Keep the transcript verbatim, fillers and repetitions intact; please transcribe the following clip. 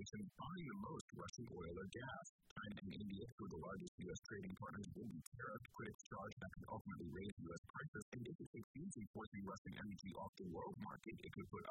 nation buying the most Russian oil or gas. China and India, two of the largest U S trading partners, will be tariffed. Critics charge that could ultimately raise U S prices, and if it succeeds in forcing Russian energy off the world market, it could put